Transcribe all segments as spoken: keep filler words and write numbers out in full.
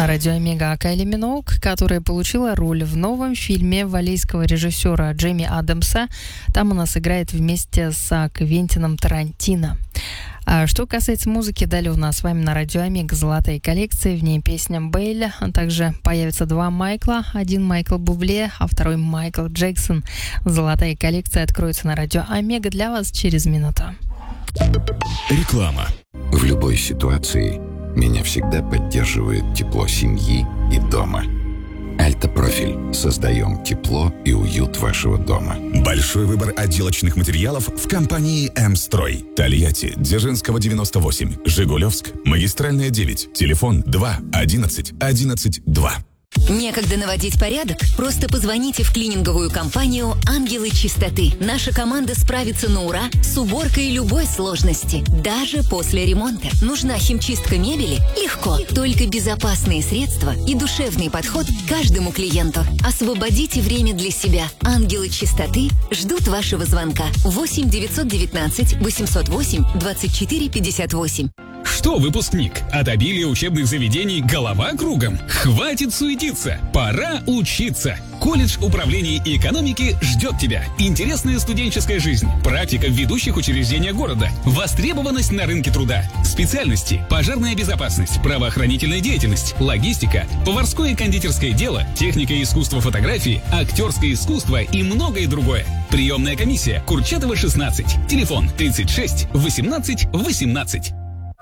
На радио Омега Кайли Миноуг, которая получила роль в новом фильме валлийского режиссера Джейми Адамса. Там она сыграет вместе с Квентином Тарантино. А что касается музыки, далее у нас с вами на радио Омега золотая коллекция, в ней песня Бейли, а также появятся два Майкла, один Майкл Бубле, а второй Майкл Джексон. Золотая коллекция откроется на радио Омега для вас через минуту. Реклама. В любой ситуации меня всегда поддерживает тепло семьи и дома. Альтапрофиль. Создаем тепло и уют вашего дома. Большой выбор отделочных материалов в компании «М-строй». Тольятти, Дзержинского девяносто восемь, Жигулевск, Магистральная девять, телефон два одиннадцать одиннадцать два. Некогда наводить порядок? Просто позвоните в клининговую компанию «Ангелы чистоты». Наша команда справится на ура с уборкой любой сложности, даже после ремонта. Нужна химчистка мебели? Легко. Только безопасные средства и душевный подход к каждому клиенту. Освободите время для себя. «Ангелы чистоты» ждут вашего звонка. восемь девятьсот девятнадцать восемьсот восемь двадцать четыре пятьдесят восемь. Что, выпускник, от обилия учебных заведений голова кругом? Хватит суетиться, пора учиться. Колледж управления и экономики ждет тебя. Интересная студенческая жизнь, практика в ведущих учреждениях города, востребованность на рынке труда, специальности, пожарная безопасность, правоохранительная деятельность, логистика, поварское и кондитерское дело, техника и искусство фотографии, актерское искусство и многое другое. Приемная комиссия Курчатова шестнадцать, телефон тридцать шесть восемнадцать восемнадцать.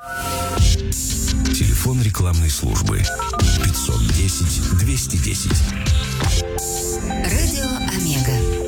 Телефон рекламной службы пятьсот десять двести десять. Радио Омега.